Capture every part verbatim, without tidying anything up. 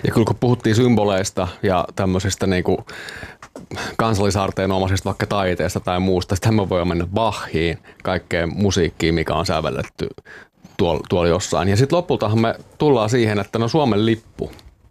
Ja kyllä kun puhuttiin symboleista ja tämmöisistä niinku kansallisaarteen omaisista vaikka taiteesta tai muusta, sitten me voidaan mennä Bachiin, kaikkeen musiikkiin, mikä on sävelletty tuolla, tuolla jossain. Ja sitten lopultahan me tullaan siihen, että no Suomen lippu.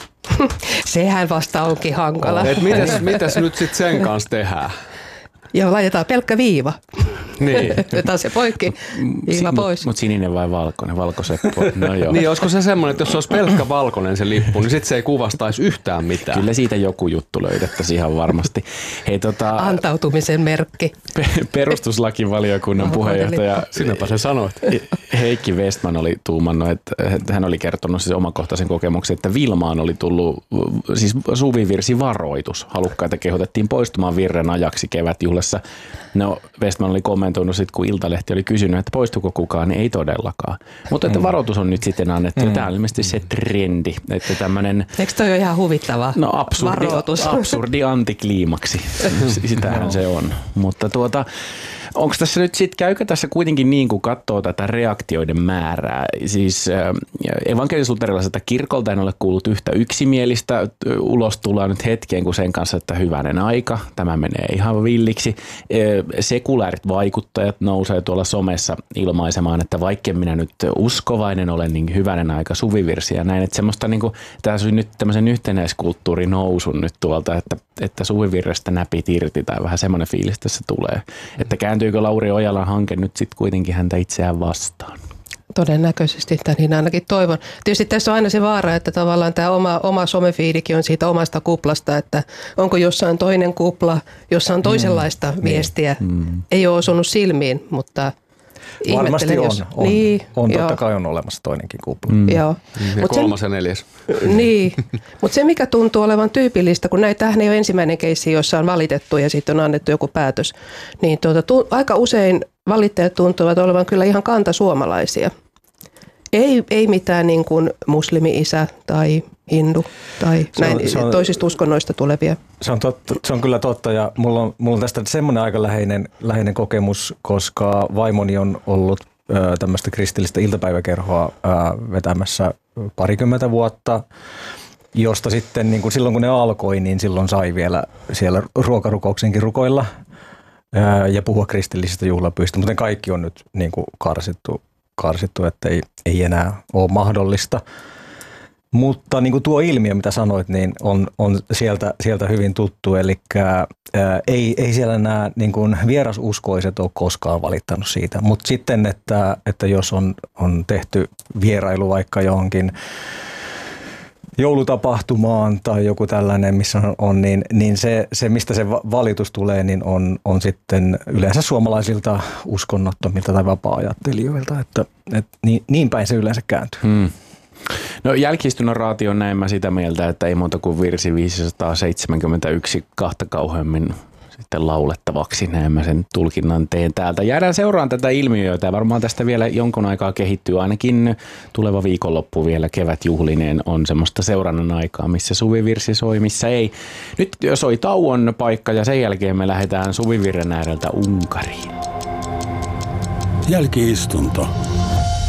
Sehän vasta onkin hankala. Et mites, mites nyt sitten sen kanssa tehdään? Joo, laitetaan pelkkä viiva. Niin. Otetaan se poikki, viiva si- pois. Mutta mut sininen vai valkoinen? Valkoseppo. No joo. Niin, olisiko se semmoinen, että jos se olisi pelkkä valkoinen se lippu, niin sitten se ei kuvastaisi yhtään mitään. Kyllä siitä joku juttu löydettäisiin ihan varmasti. Hei, tota, Antautumisen merkki. Perustuslakivaliokunnan puheenjohtaja Sinäpä se sanoit. Heikki Westman oli tuumannut, että hän oli kertonut siis omakohtaisen kokemuksen, että Vilmaan oli tullut siis suvivirsivaroitus. Halukkaita kehotettiin poistumaan virren ajaksi kevätjuhlassa. No Westman oli kommentoinut sitten, kun Iltalehti oli kysynyt, että poistuko kukaan, niin ei todellakaan. Mutta että varoitus on nyt sitten annettu. Mm. Tämä on ilmeisesti se trendi. Että tämmönen, eikö toi ole ihan huvittava no, absurdi, varoitus? absurdi antikliimaksi. Sitähän se on. Mutta tuota, onko tässä nyt sitten, käykö tässä kuitenkin niin, kun katsoo tätä reaktioiden määrää? Siis äh, evankelis-luterilaiselta kirkolta en ole kuullut yhtä yksimielistä. Ulos tullaan nyt hetkeen kuin sen kanssa, että hyvänen aika. Tämä menee ihan villiksi. Äh, sekulaarit vaikuttajat nousee tuolla somessa ilmaisemaan, että vaikka minä nyt uskovainen olen, niin hyvänen aika suvivirsiä näin. Että semmoista niin kuin, tämä on nyt tämmöisen yhtenäiskulttuurin nousun nyt tuolta, että, että suvivirrestä näpit irti tai vähän semmoinen fiilis tässä tulee. Että kääntyykö Lauri Ojalan hanke nyt sitten kuitenkin häntä itseään vastaan? Todennäköisesti, tai niin ainakin toivon. Tietysti tässä on aina se vaara, että tavallaan tämä oma, oma somefiidikin on siitä omasta kuplasta, että onko jossain toinen kupla, jossa on toisenlaista mm, viestiä. Mm. Ei ole osunut silmiin, mutta varmasti on. Jos, on, niin, on joo. Totta kai on olemassa toinenkin kupla. Mm. Joo. Ja Mut kolmas se, ja neljäs. Niin, mutta se mikä tuntuu olevan tyypillistä, kun näitähän ei ole ensimmäinen keissi, jossa on valitettu ja sitten on annettu joku päätös, niin tuota, tu, aika usein valittajat tuntuvat olevan kyllä ihan kantasuomalaisia. Ei, ei mitään niin kuin muslimi-isä tai hindu tai se on, näin se on, toisista uskonnoista tulevia. Se on, totta, se on kyllä totta ja mulla on, mulla on tästä semmoinen aika läheinen, läheinen kokemus, koska vaimoni on ollut ö, tämmöistä kristillistä iltapäiväkerhoa ö, vetämässä parikymmentä vuotta, josta sitten niin kuin silloin kun ne alkoi, niin silloin sai vielä siellä ruokarukouksenkin rukoilla ö, ja puhua kristillisistä juhlapyhistä, mutta kaikki on nyt niin kuin karsittu. karsittu, että ei, ei enää ole mahdollista. Mutta niin kuin tuo ilmiö, mitä sanoit, niin on, on sieltä, sieltä hyvin tuttu. Eli ää, ei, ei siellä nämä niin kuin vierasuskoiset ole koskaan valittanut siitä. Mutta sitten, että, että jos on, on tehty vierailu vaikka johonkin joulutapahtumaan tai joku tällainen, missä on, on niin, niin se, se, mistä se valitus tulee, niin on, on sitten yleensä suomalaisilta uskonnottomilta tai vapaa-ajattelijoilta, että, että niin, niin päin se yleensä kääntyy. Hmm. No jälki-istunnon raati on näin mä sitä mieltä, että ei muuta kuin virsi viisisataaseitsemänkymmentäyksi kahta kauheammin sitten laulettavaksi, näin mä sen tulkinnan teen täältä. Jäädään seuraan tätä ilmiötä ja varmaan tästä vielä jonkun aikaa kehittyy, ainakin tuleva viikonloppu vielä kevätjuhlineen on semmoista seurannan aikaa, missä suvivirsi soi, missä ei. Nyt soi tauon paikka ja sen jälkeen me lähdetään suvivirren ääreltä Unkariin. Jälki-istunto.